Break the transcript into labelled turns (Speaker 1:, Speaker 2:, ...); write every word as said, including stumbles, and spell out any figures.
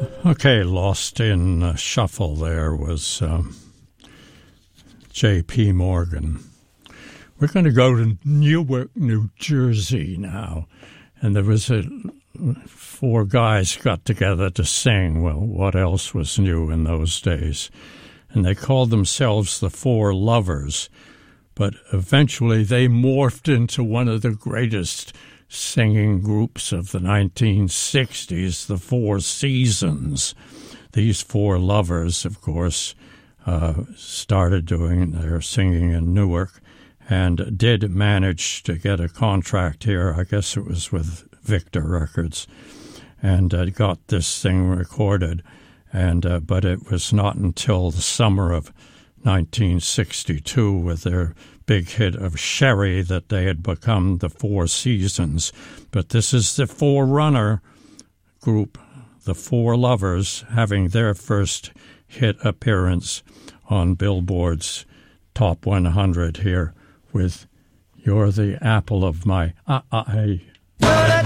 Speaker 1: Okay, lost in uh, shuffle there was um, J P. Morgan. We're going to go to Newark, New Jersey now. And there was a four guys got together to sing. Well, what else was new in those days? And they called themselves the Four Lovers. But eventually they morphed into one of the greatest singing groups of the nineteen sixties, the Four Seasons. These four lovers, of course, uh, started doing their singing in Newark and did manage to get a contract here. I guess it was with Victor Records, and uh, got this thing recorded. And uh, but it was not until the summer of nineteen sixty-two, with their big hit of Sherry, that they had become the Four Seasons. But this is the forerunner group, the Four Lovers, having their first hit appearance on Billboard's Top one hundred here with You're the Apple of My Eye.